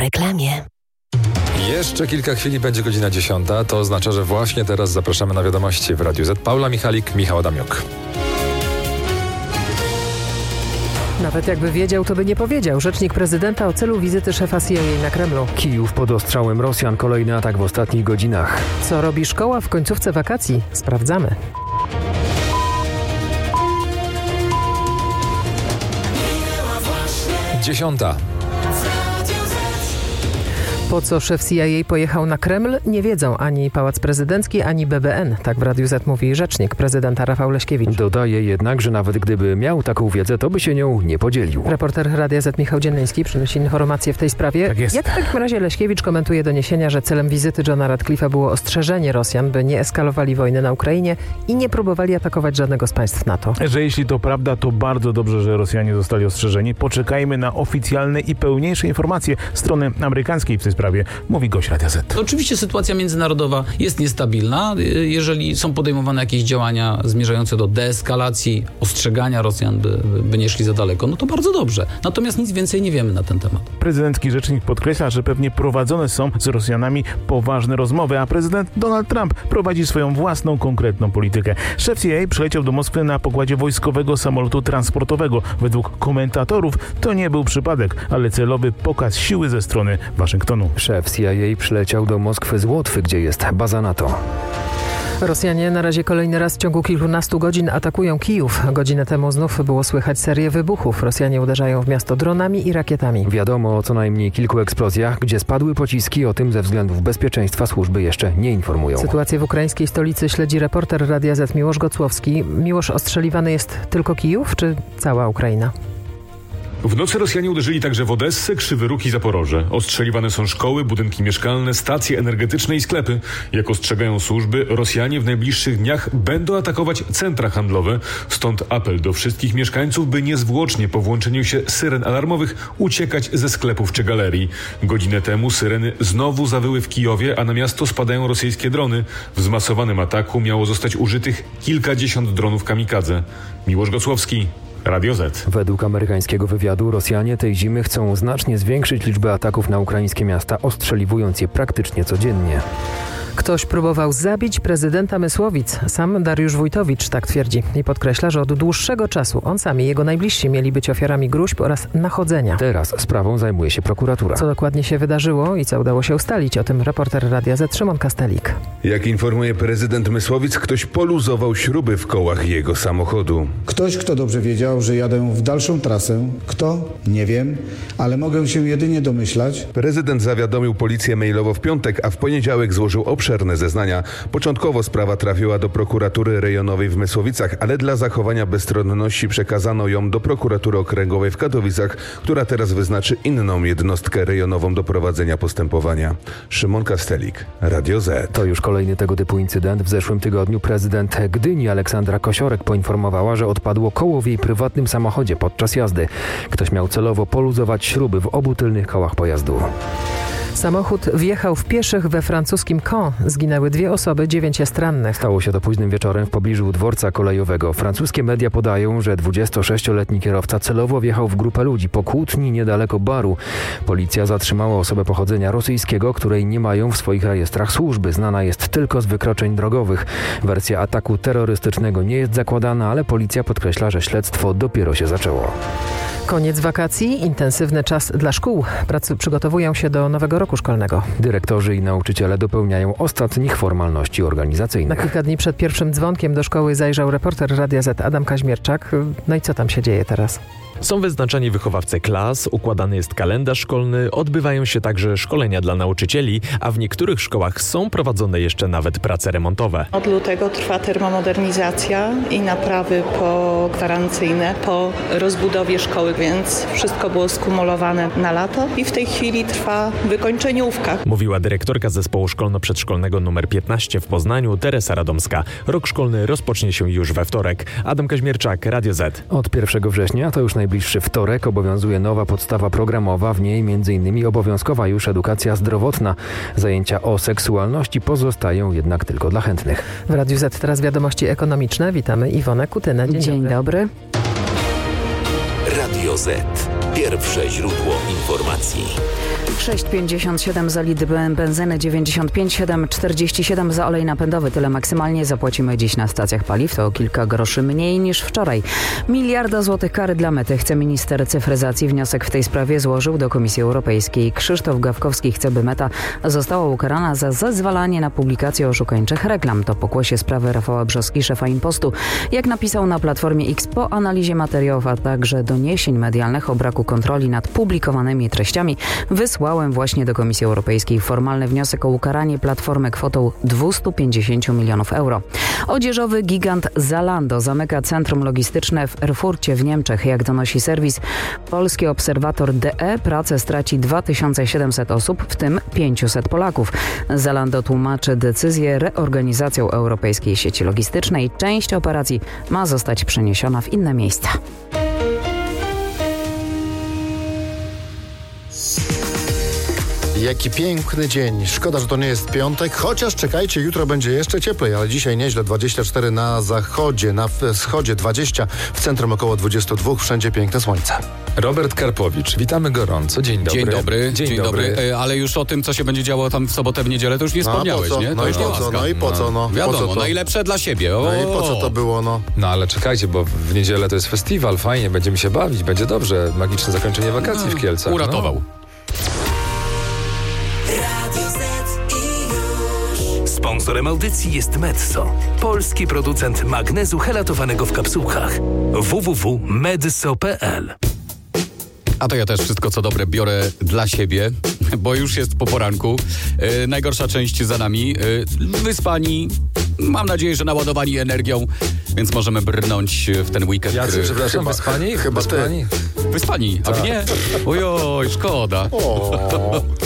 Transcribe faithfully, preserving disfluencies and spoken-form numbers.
reklamie. Jeszcze kilka chwili będzie godzina dziesiąta. To oznacza, że właśnie teraz zapraszamy na wiadomości w Radiu Z. Paula Michalik, Michał Adamiuk. Nawet jakby wiedział, to by nie powiedział. Rzecznik prezydenta o celu wizyty szefa C I A na Kremlu. Kijów pod ostrzałem Rosjan. Kolejny atak w ostatnich godzinach. Co robi szkoła w końcówce wakacji? Sprawdzamy. Dziesiąta. Po co szef C I A pojechał na Kreml? Nie wiedzą ani Pałac Prezydencki, ani B B N. Tak w Radiu Z mówi rzecznik prezydenta Rafał Leśkiewicz. Dodaje jednak, że nawet gdyby miał taką wiedzę, to by się nią nie podzielił. Reporter Radia Z Michał Dziennyński przynosi informacje w tej sprawie. Tak jest. Jak w takim razie Leśkiewicz komentuje doniesienia, że celem wizyty Johna Ratcliffe'a było ostrzeżenie Rosjan, by nie eskalowali wojny na Ukrainie i nie próbowali atakować żadnego z państw NATO? Że jeśli to prawda, to bardzo dobrze, że Rosjanie zostali ostrzeżeni. Poczekajmy na oficjalne i pełniejsze informacje strony amerykańskiej w tej sprawie. Mówi gość Radia Z. Oczywiście sytuacja międzynarodowa jest niestabilna. Jeżeli są podejmowane jakieś działania zmierzające do deeskalacji, ostrzegania Rosjan, by, by nie szli za daleko, no to bardzo dobrze. Natomiast nic więcej nie wiemy na ten temat. Prezydencki rzecznik podkreśla, że pewnie prowadzone są z Rosjanami poważne rozmowy, a prezydent Donald Trump prowadzi swoją własną, konkretną politykę. Szef C I A przyleciał do Moskwy na pokładzie wojskowego samolotu transportowego. Według komentatorów to nie był przypadek, ale celowy pokaz siły ze strony Waszyngtonu. Szef C I A przyleciał do Moskwy z Łotwy, gdzie jest baza NATO. Rosjanie na razie kolejny raz w ciągu kilkunastu godzin atakują Kijów. Godzinę temu znów było słychać serię wybuchów. Rosjanie uderzają w miasto dronami i rakietami. Wiadomo o co najmniej kilku eksplozjach, gdzie spadły pociski. O tym ze względów bezpieczeństwa służby jeszcze nie informują. Sytuację w ukraińskiej stolicy śledzi reporter Radia Z Miłosz Gocłowski. Miłosz, ostrzeliwany jest tylko Kijów czy cała Ukraina? W nocy Rosjanie uderzyli także w Odessę, Krzywy Róg i Zaporoże. Ostrzeliwane są szkoły, budynki mieszkalne, stacje energetyczne i sklepy. Jak ostrzegają służby, Rosjanie w najbliższych dniach będą atakować centra handlowe. Stąd apel do wszystkich mieszkańców, by niezwłocznie po włączeniu się syren alarmowych uciekać ze sklepów czy galerii. Godzinę temu syreny znowu zawyły w Kijowie, a na miasto spadają rosyjskie drony. W zmasowanym ataku miało zostać użytych kilkadziesiąt dronów kamikadze. Miłosz Gocłowski, Radio Z. Według amerykańskiego wywiadu Rosjanie tej zimy chcą znacznie zwiększyć liczbę ataków na ukraińskie miasta, ostrzeliwując je praktycznie codziennie. Ktoś próbował zabić prezydenta Mysłowic. Sam Dariusz Wójtowicz tak twierdzi i podkreśla, że od dłuższego czasu on sam i jego najbliżsi mieli być ofiarami gruźb oraz nachodzenia. Teraz sprawą zajmuje się prokuratura. Co dokładnie się wydarzyło i co udało się ustalić, o tym reporter Radia Z Szymon Kastelik. Jak informuje prezydent Mysłowic, ktoś poluzował śruby w kołach jego samochodu. Ktoś, kto dobrze wiedział, że jadę w dalszą trasę. Kto? Nie wiem, ale mogę się jedynie domyślać. Prezydent zawiadomił policję mailowo w piątek, a w poniedziałek złożył obszerne zeznania. Początkowo sprawa trafiła do prokuratury rejonowej w Mysłowicach, ale dla zachowania bezstronności przekazano ją do prokuratury okręgowej w Katowicach, która teraz wyznaczy inną jednostkę rejonową do prowadzenia postępowania. Szymon Kastelik, Radio Z. To już kolejny tego typu incydent. W zeszłym tygodniu prezydent Gdyni Aleksandra Kosiorek poinformowała, że odpadło koło w jej prywatnym samochodzie podczas jazdy. Ktoś miał celowo poluzować śruby w obu tylnych kołach pojazdu. Samochód wjechał w pieszych we francuskim Caen. Zginęły dwie osoby, dziewięć jest rannych. Stało się to późnym wieczorem w pobliżu dworca kolejowego. Francuskie media podają, że dwudziestosześcioletni kierowca celowo wjechał w grupę ludzi po kłótni niedaleko baru. Policja zatrzymała osobę pochodzenia rosyjskiego, której nie mają w swoich rejestrach służby. Znana jest tylko z wykroczeń drogowych. Wersja ataku terrorystycznego nie jest zakładana, ale policja podkreśla, że śledztwo dopiero się zaczęło. Koniec wakacji, intensywny czas dla szkół. Pracy przygotowują się do nowego roku szkolnego. Dyrektorzy i nauczyciele dopełniają ostatnich formalności organizacyjnych. Na kilka dni przed pierwszym dzwonkiem do szkoły zajrzał reporter Radia Z Adam Kaźmierczak. No i co tam się dzieje teraz? Są wyznaczani wychowawcy klas, układany jest kalendarz szkolny, odbywają się także szkolenia dla nauczycieli, a w niektórych szkołach są prowadzone jeszcze nawet prace remontowe. Od lutego trwa termomodernizacja i naprawy pogwarancyjne po rozbudowie szkoły, więc wszystko było skumulowane na lato i w tej chwili trwa wykończeniówka. Mówiła dyrektorka zespołu szkolno-przedszkolnego numer piętnaście w Poznaniu, Teresa Radomska. Rok szkolny rozpocznie się już we wtorek. Adam Kaźmierczak, Radio Z. Od pierwszego września, to już najbliższy wtorek, obowiązuje nowa podstawa programowa, w niej m.in. obowiązkowa już edukacja zdrowotna. Zajęcia o seksualności pozostają jednak tylko dla chętnych. W Radiu Z teraz wiadomości ekonomiczne. Witamy Iwonę Kutynę. Dzień, Dzień dobry. dobry. Radio Z. Pierwsze źródło informacji. sześć pięćdziesiąt siedem za litr benzyny, dziewięćdziesiąt pięć siedem czterdzieści siedem za olej napędowy. Tyle maksymalnie zapłacimy dziś na stacjach paliw. To o kilka groszy mniej niż wczoraj. Miliarda złotych kary dla Mety chce minister cyfryzacji. Wniosek w tej sprawie złożył do Komisji Europejskiej. Krzysztof Gawkowski chce, by Meta została ukarana za zezwalanie na publikację oszukańczych reklam. To pokłosie sprawy Rafała Brzoski, szefa Impostu. Jak napisał na Platformie X, po analizie materiałów, a także doniesień medialnych o braku kontroli nad publikowanymi treściami, wysłałem właśnie do Komisji Europejskiej formalny wniosek o ukaranie Platformy kwotą dwieście pięćdziesiąt milionów euro. Odzieżowy gigant Zalando zamyka centrum logistyczne w Erfurcie w Niemczech. Jak donosi serwis Polski Obserwator D E, pracę straci dwa tysiące siedemset osób, w tym pięćset Polaków. Zalando tłumaczy decyzję reorganizacją europejskiej sieci logistycznej. Część operacji ma zostać przeniesiona w inne miejsca. Jaki piękny dzień. Szkoda, że to nie jest piątek, chociaż czekajcie, jutro będzie jeszcze cieplej, ale dzisiaj nieźle. dwadzieścia cztery na zachodzie, na wschodzie dwadzieścia, w centrum około dwadzieścia dwa, wszędzie piękne słońce. Robert Karpowicz, witamy gorąco. Dzień dobry. Dzień dobry, dzień, dzień dobry. dobry. Ale już o tym, co się będzie działo tam w sobotę, w niedzielę, to już nie wspomniałeś, no, nie? No to i po co, no i po co, no. Wiadomo, po co to? najlepsze dla siebie. O. No i po co to było, no? No ale czekajcie, bo w niedzielę to jest festiwal, fajnie, będziemy się bawić, będzie dobrze. Magiczne zakończenie wakacji no, w Kielcach. Uratował. No. Sponsorem audycji jest Metso, polski producent magnezu helatowanego w kapsułkach. w w w kropka medso kropka p l. A to ja też wszystko, co dobre, biorę dla siebie, bo już jest po poranku. Yy, najgorsza część za nami. Yy, wyspani, mam nadzieję, że naładowani energią, więc możemy brnąć w ten weekend. Ja który... przepraszam, chyba, wyspani? Chyba wyspani? Wyspani, a tak. nie? Ojoj, szkoda. O.